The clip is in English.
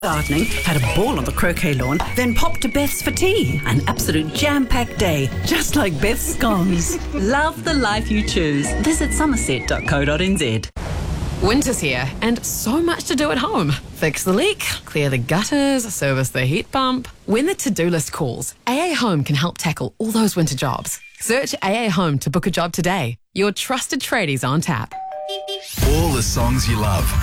Gardening, had a ball on the croquet lawn, then popped to Beth's for tea. An absolute jam-packed day, just like Beth's scones. Love the life you choose. Visit somerset.co.nz. Winter's here and so much to do at home. Fix the leak, clear the gutters, service the heat pump. When the to-do list calls, AA Home can help tackle all those winter jobs. Search AA Home to book a job today. Your trusted tradies on tap. All the songs you love.